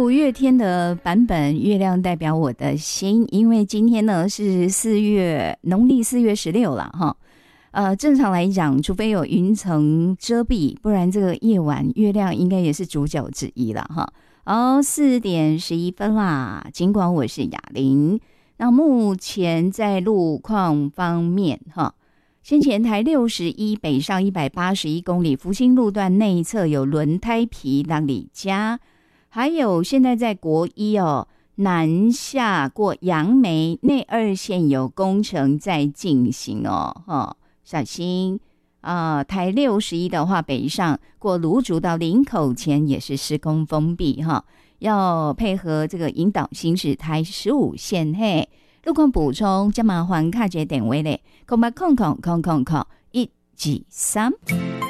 五月天的版本《月亮代表我的心》，因为今天呢是农历4月16了哈。正常来讲，除非有云层遮蔽，不然这个夜晚月亮应该也是主角之一了哈。4点11分啦，尽管我是雅玲。那目前在路况方面哈，先前台61北上181公里，福兴路段内侧有轮胎皮让你加。还有现在在国一南下过杨梅内2线有工程在进行小心台61的话北上过芦竹到林口前也是施工封闭要配合这个引导行驶台15线嘿。路况补充加麻烦卡节点位嘞，0800000123。